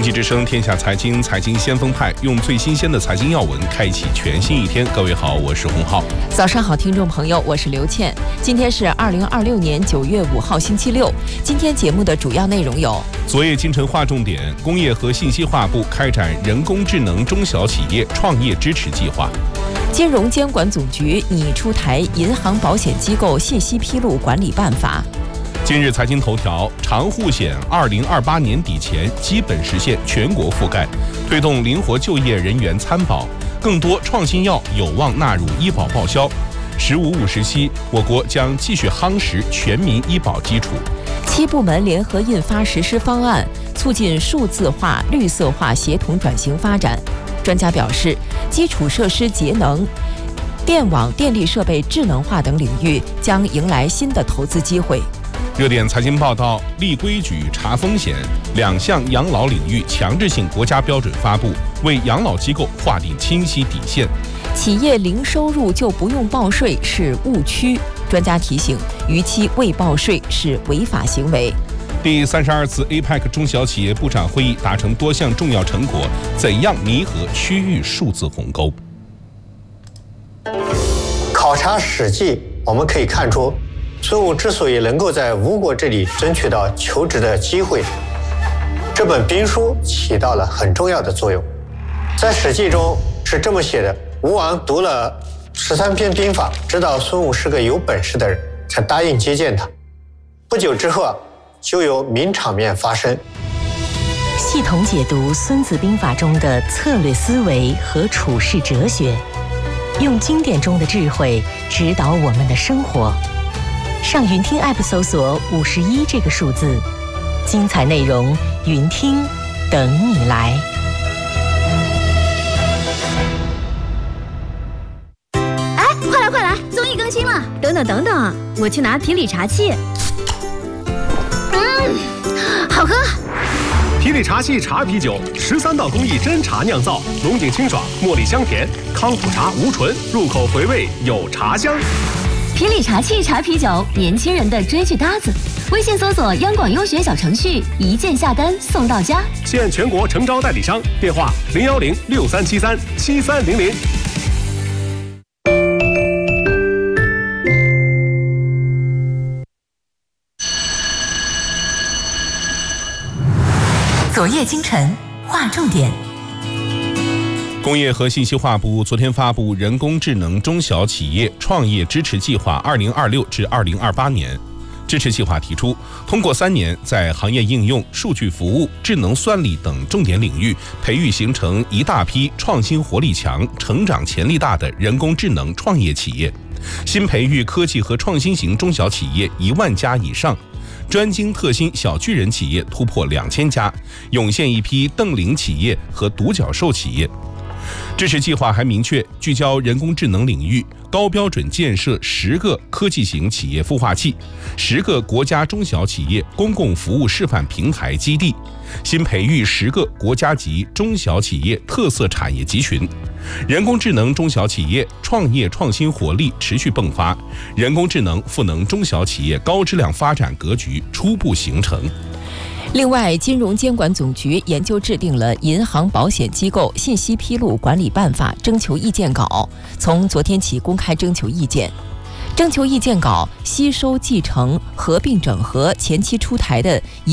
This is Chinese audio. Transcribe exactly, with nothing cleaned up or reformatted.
济之声天下财经，财经先锋派，用最新鲜的财经要闻开启全新一天。各位好，我是洪浩。 早上好，听众朋友，我是刘倩。今天是二零二六年九月五号，星期六。今天节目的主要内容有： 昨夜今晨划重点，工业和信息化部开展人工智能中小企业创业支持计划； 金融监管总局拟出台银行保险机构信息披露管理办法。 今日财经头条：长护险二零二八年底前基本实现全国覆盖，推动灵活就业人员参保，更多创新药有望纳入医保报销。十五五时期，我国将继续夯实全民医保基础。 七部门联合印发实施方案，促进数字化、绿色化协同转型发展。专家表示，基础设施节能、电网电力设备智能化等领域将迎来新的投资机会。 热点财经报道：立规矩、查风险，两项养老领域强制性国家标准发布，为养老机构划定清晰底线。 企业零收入就不用报税是误区，专家提醒，逾期未报税是违法行为。 第三十二次 A P E C 中小企业部长会议达成多项重要成果，怎样弥合区域数字鸿沟？ 考察史记，我们可以看出，孙武之所以能够在吴国这里争取到求职的机会，这本兵书起到了很重要的作用。在史记中是这么写的：吴王读了十三篇兵法，知道孙武是个有本事的人，才答应接见他。不久之后啊，就有名场面发生。 系统解读《孙子兵法》中的策略思维和处世哲学，用经典中的智慧指导我们的生活。上云听 App 搜索五十一这个数字，精彩内容云听等你来。 哎，快来快来，综艺更新了！等等等等，我去拿皮里茶器。嗯，好喝。 皮里茶器茶啤酒，十三道工艺真茶酿造，浓紧清爽，茉莉香甜，康普茶无醇，入口回味有茶香。 皮里茶器茶啤酒，年轻人的追剧搭子。微信搜索央广优选小程序，一键下单送到家。 现全国诚招代理商，电话零幺零六三七三七三零零。 昨夜今晨划重点。 工业和信息化部昨天发布人工智能中小企业创业支持计划二零二六至二零二八年。支持计划提出，通过三年在行业应用、数据服务、智能算力等重点领域培育形成一大批创新活力强、成长潜力大的人工智能创业企业，新培育科技和创新型中小企业一万家以上，专精特新小巨人企业突破两千家，涌现一批瞪羚企业和独角兽企业。支持计划还明确，聚焦人工智能领域，高标准建设十个科技型企业孵化器，十个国家中小企业公共服务示范平台基地，新培育十个国家级中小企业特色产业集群。人工智能中小企业创业创新活力持续迸发，人工智能赋能中小企业高质量发展格局初步形成。 另外，金融监管总局研究制定了《银行保险机构信息披露管理办法》征求意见稿，从昨天起公开征求意见。征求意见稿吸收继承、合并整合前期出台的